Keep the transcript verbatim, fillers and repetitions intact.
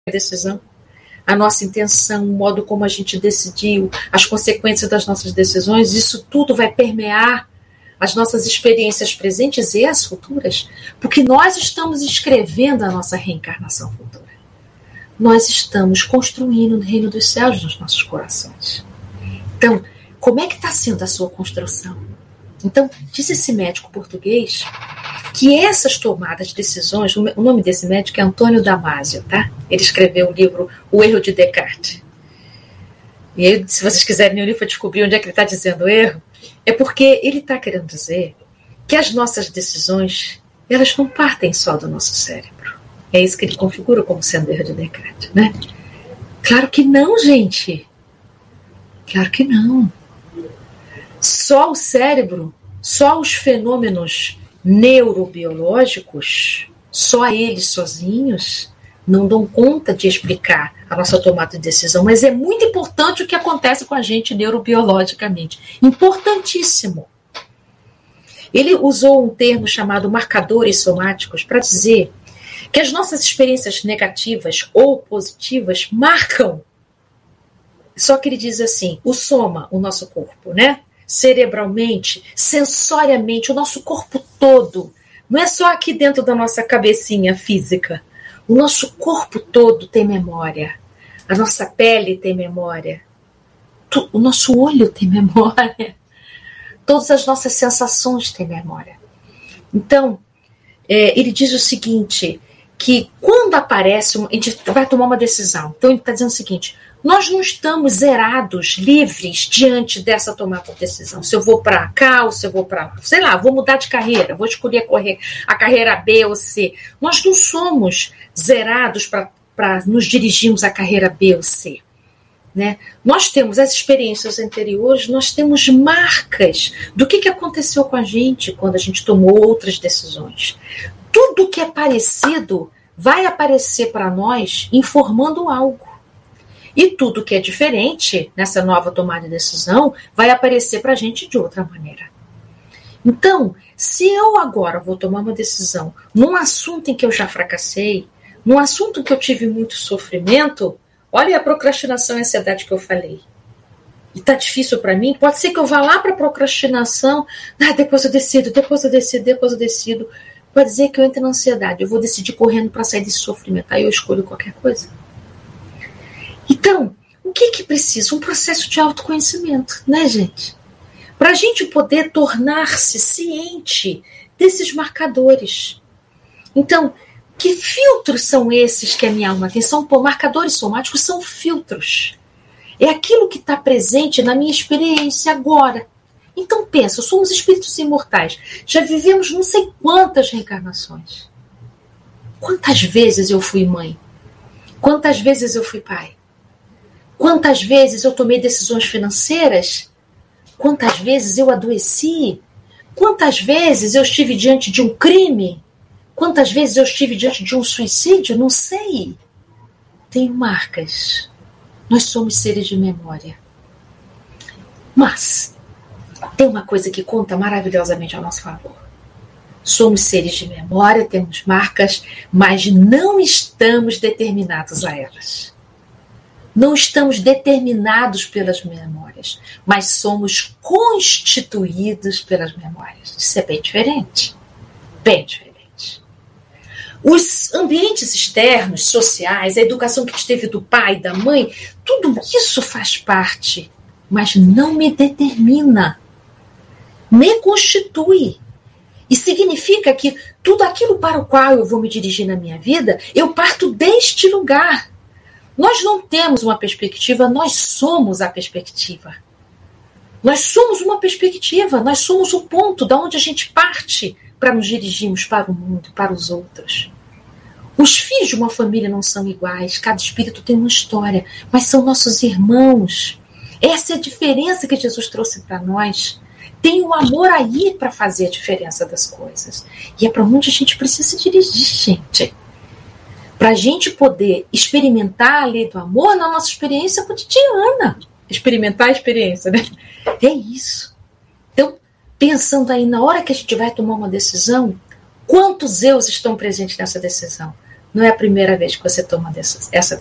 decisão. A nossa intenção, o modo como a gente decidiu, as consequências das nossas decisões, isso tudo vai permear as nossas experiências presentes e as futuras, porque nós estamos escrevendo a nossa reencarnação futura. Nós estamos construindo o reino dos céus nos nossos corações. Então, como é que está sendo a sua construção? Então, diz esse médico português que essas tomadas de decisões, o nome desse médico é Antônio Damasio, tá? Ele escreveu o livro O Erro de Descartes. E aí, se vocês quiserem ler o livro para descobrir onde é que ele está dizendo o erro, é porque ele está querendo dizer que as nossas decisões, elas não partem só do nosso cérebro. É isso que ele configura como sendo o erro de Descartes, né? Claro que não, gente. Claro que não. Só o cérebro, só os fenômenos neurobiológicos, só eles sozinhos não dão conta de explicar a nossa tomada de decisão, mas é muito importante o que acontece com a gente neurobiologicamente. Importantíssimo. Ele usou um termo chamado marcadores somáticos para dizer que as nossas experiências negativas ou positivas marcam. Só que ele diz assim, o soma, o nosso corpo, né? Cerebralmente, sensoriamente, o nosso corpo todo. Não é só aqui dentro da nossa cabecinha física. O nosso corpo todo tem memória. A nossa pele tem memória. O nosso olho tem memória. Todas as nossas sensações têm memória. Então, é, ele diz o seguinte, que quando aparece, a gente vai tomar uma decisão. Então ele está dizendo o seguinte, nós não estamos zerados, livres, diante dessa tomada de decisão. Se eu vou para cá ou se eu vou para lá. Sei lá, vou mudar de carreira, vou escolher a, correr, a carreira B ou C. Nós não somos zerados para nos dirigirmos à carreira B ou C. Né? Nós temos as experiências anteriores, nós temos marcas do que, que aconteceu com a gente quando a gente tomou outras decisões. Tudo que é parecido vai aparecer para nós informando algo. E tudo que é diferente nessa nova tomada de decisão vai aparecer para a gente de outra maneira. Então, se eu agora vou tomar uma decisão num assunto em que eu já fracassei, num assunto em que eu tive muito sofrimento, olha a procrastinação e a ansiedade que eu falei. E está difícil para mim, pode ser que eu vá lá para a procrastinação, ah, depois eu decido, depois eu decido, depois eu decido. Pode dizer que eu entro na ansiedade, eu vou decidir correndo para sair desse sofrimento, aí eu escolho qualquer coisa. Então, o que que precisa? Um processo de autoconhecimento, né, gente? Para a gente poder tornar-se ciente desses marcadores. Então, que filtros são esses que a minha alma tem? São marcadores somáticos, são filtros. É aquilo que está presente na minha experiência agora. Então pensa, somos espíritos imortais. Já vivemos não sei quantas reencarnações. Quantas vezes eu fui mãe? Quantas vezes eu fui pai? Quantas vezes eu tomei decisões financeiras? Quantas vezes eu adoeci? Quantas vezes eu estive diante de um crime? Quantas vezes eu estive diante de um suicídio? Não sei. Tenho marcas. Nós somos seres de memória. Mas tem uma coisa que conta maravilhosamente a nosso favor. Somos seres de memória, temos marcas, mas não estamos determinados a elas. Não estamos determinados pelas memórias, mas somos constituídos pelas memórias. Isso é bem diferente. Bem diferente. Os ambientes externos, sociais, a educação que teve do pai, da mãe, tudo isso faz parte, mas não me determina. Me constitui. E significa que tudo aquilo para o qual eu vou me dirigir na minha vida, eu parto deste lugar. Nós não temos uma perspectiva, nós somos a perspectiva. Nós somos uma perspectiva, nós somos o ponto de onde a gente parte para nos dirigirmos para o mundo, para os outros. Os filhos de uma família não são iguais, cada espírito tem uma história, mas são nossos irmãos. Essa é a diferença que Jesus trouxe para nós. Tem um amor aí para fazer a diferença das coisas. E é para onde a gente precisa se dirigir, gente. Para a gente poder experimentar a lei do amor na nossa experiência cotidiana. Experimentar a experiência, né? É isso. Então, pensando aí na hora que a gente vai tomar uma decisão, quantos eus estão presentes nessa decisão? não é a primeira vez que você toma dessa, essa